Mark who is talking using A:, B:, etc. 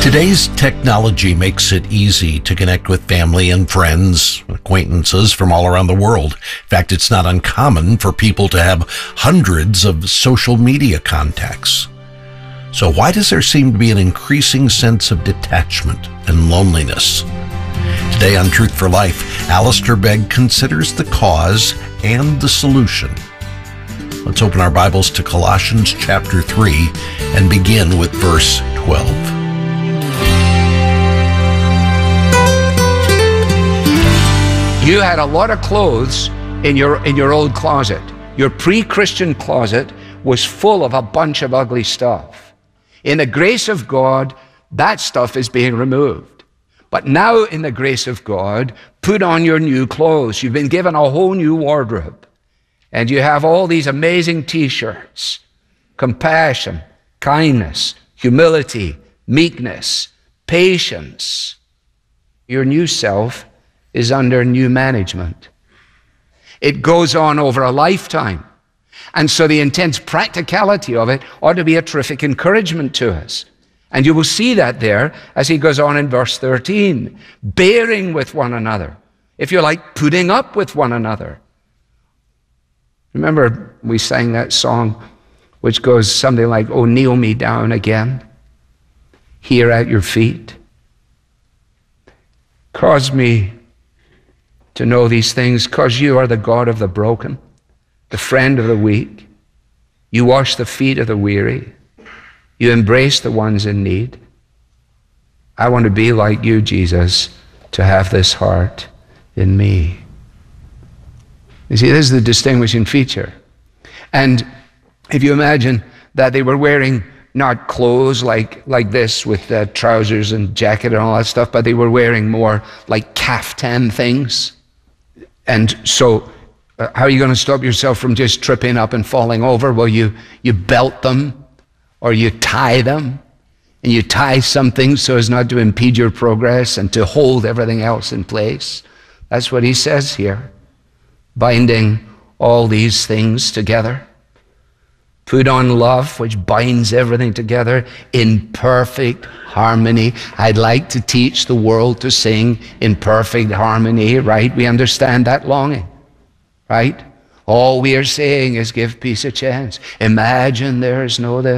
A: Today's technology makes it easy to connect with family and friends, acquaintances from all around the world. In fact, it's not uncommon for people to have hundreds of social media contacts. So why does there seem to be an increasing sense of detachment and loneliness? Today on Truth for Life, Alistair Begg considers the cause and the solution. Let's open our Bibles to Colossians chapter 3 and begin with verse 12.
B: You had a lot of clothes in your old closet. Your pre-Christian closet was full of a bunch of ugly stuff. In the grace of God, that stuff is being removed. But now in the grace of God, put on your new clothes. You've been given a whole new wardrobe. And you have all these amazing t-shirts: compassion, kindness, humility, meekness, patience. Your new self is under new management. It goes on over a lifetime. And so the intense practicality of it ought to be a terrific encouragement to us. And you will see that there as he goes on in verse 13. Bearing with one another. If you like, putting up with one another. Remember we sang that song which goes something like, "Oh, kneel me down again, here at your feet. Cause me to know these things, because you are the God of the broken, the friend of the weak. You wash the feet of the weary. You embrace the ones in need." I want to be like you, Jesus, to have this heart in me. You see, this is the distinguishing feature. And if you imagine that they were wearing not clothes like this with trousers and jacket and all that stuff, but they were wearing more like caftan things. And so how are you going to stop yourself from just tripping up and falling over? Well, you belt them, or you tie them, and you tie something so as not to impede your progress and to hold everything else in place. That's what he says here. Binding all these things together. Put on love, which binds everything together in perfect harmony. I'd like to teach the world to sing in perfect harmony, right? We understand that longing, right? All we are saying is give peace a chance. Imagine there is no this.